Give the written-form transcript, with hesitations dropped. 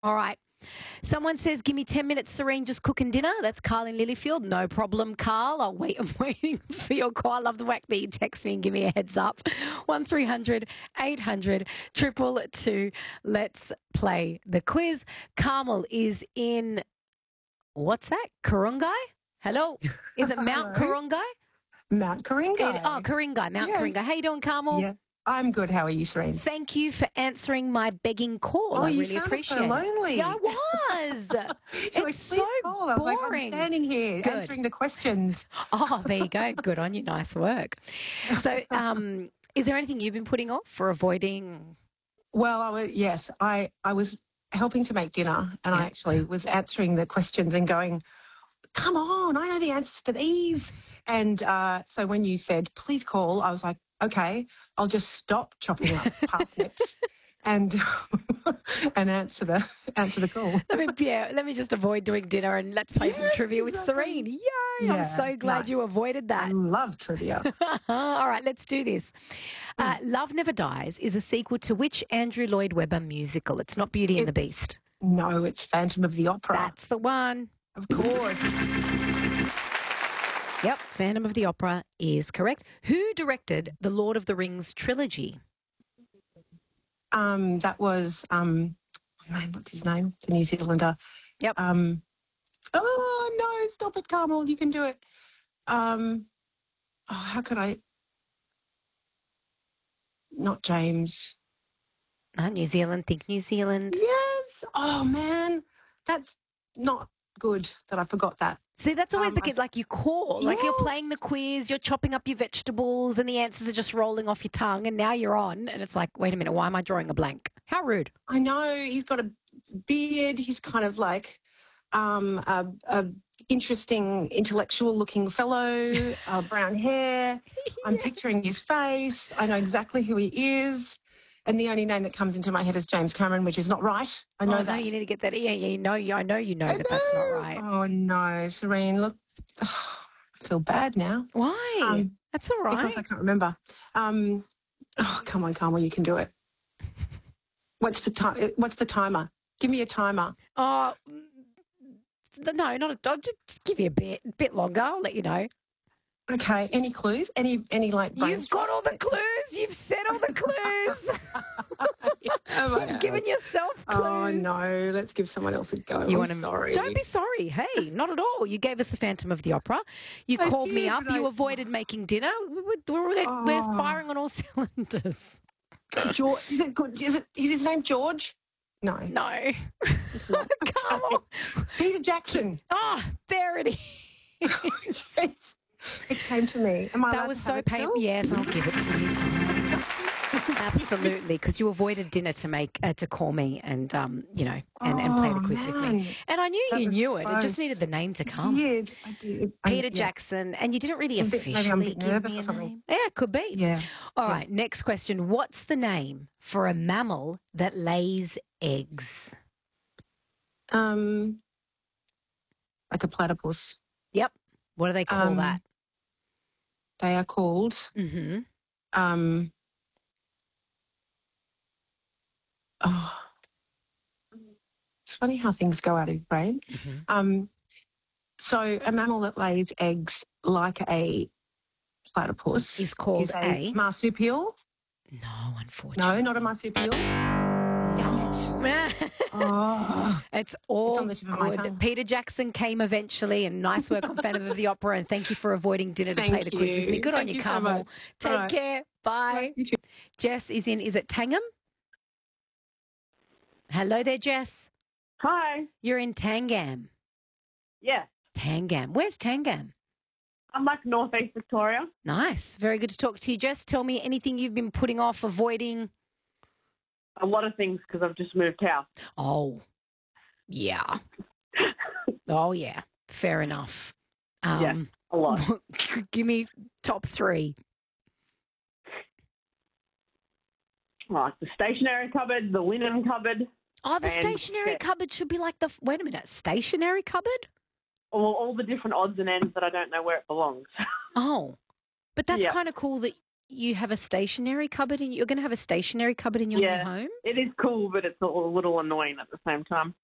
All right. Someone says, give me 10 minutes, Serene, just cooking dinner. That's Carl in Lilyfield. No problem, Carl. I'm waiting for your call. I love the whack that you text me and give me a heads up. 1300 800 222. Let's play the quiz. Carmel is in, what's that? Kurungai? Hello? Is it Mount Kurungai? Mount Karinga. Mount Karinga. How you doing, Carmel? Yeah, I'm good. How are you, Serene? Thank you for answering my begging call. I really appreciate so it. lonely. Yeah, I was. It's so boring. I was like, I'm standing here answering the questions. Oh, there you go. Good on you. Nice work. So, is there anything you've been putting off for avoiding? Well, I was helping to make dinner, and I actually was answering the questions and going, come on, I know the answers to these. And so when you said, please call, I was like, okay, I'll just stop chopping up parsnips and answer the call. Let me just avoid doing dinner and let's play some trivia with Serene. Yay! Yeah, I'm so glad you avoided that. I love trivia. All right, let's do this. Love Never Dies is a sequel to which Andrew Lloyd Webber musical? It's not Beauty and the Beast. No, it's Phantom of the Opera. That's the one. Of course. Yep, Phantom of the Opera is correct. Who directed the Lord of the Rings trilogy? That was, what's his name? The New Zealander. Yep. Oh, no, stop it, Carmel. You can do it. How could I? Not James. New Zealand. Think New Zealand. Yes. Oh, man. That's not good that I forgot that. See, that's always like you call, like you're playing the quiz, you're chopping up your vegetables and the answers are just rolling off your tongue and now you're on and it's like, wait a minute, why am I drawing a blank? How rude. I know. He's got a beard. He's kind of like a interesting intellectual looking fellow, brown hair. I'm picturing his face. I know exactly who he is. And the only name that comes into my head is James Cameron, which is not right. I know that. No, you need to get that. Yeah, I know you know that that's not right. Oh, no, Serene, look, I feel bad now. Why? That's all right. Because I can't remember. Come on, Carmel, you can do it. What's the timer? Give me a timer. Oh, no, I'll just give you a bit longer. I'll let you know. Okay. Any clues? Any like? You've got all the clues. You've said all the clues. You've given yourself clues. Oh no! Let's give someone else a go. Sorry. Don't be sorry. Hey, not at all. You gave us the Phantom of the Opera. You called me up. You avoided making dinner. We're firing on all cylinders. George, is it good? Is his name George? No. It's not. Come on. Peter Jackson. Oh, there it is. It came to me. That was so painful. Yes, I'll give it to you. Absolutely, because you avoided dinner to call me and play the quiz with me. And I knew you knew it. It just needed the name to come. I did. Peter Jackson, and you didn't really officially give me a name. Yeah, it could be. Yeah. All right, next question. What's the name for a mammal that lays eggs? Like a platypus. Yep. What do they call that? They are called. It's funny how things go out of your brain. So a mammal that lays eggs like a platypus is called a marsupial. No, unfortunately. No, not a marsupial. Damn it. It's all on the tip of my tongue. Peter Jackson came eventually, and nice work on Phantom of the Opera, and thank you for avoiding dinner to play the quiz with me. Good on you, Carmel. Take care. Bye. You too. Jess is in, is it Tangam? Hello there, Jess. Hi. You're in Tangam. Yeah. Tangam. Where's Tangam? I'm like northeast Victoria. Nice. Very good to talk to you, Jess. Tell me anything you've been putting off, avoiding. A lot of things because I've just moved house. Oh, yeah. Oh, yeah. Fair enough. Yeah, a lot. Give me top three. Like the stationery cupboard, the linen cupboard. Oh, the stationery cupboard should be like the... Wait a minute. Stationery cupboard? All the different odds and ends that I don't know where it belongs. Oh. But that's kind of cool that you have a stationary cupboard you're going to have a stationary cupboard in your new home? It is cool, but it's a little annoying at the same time.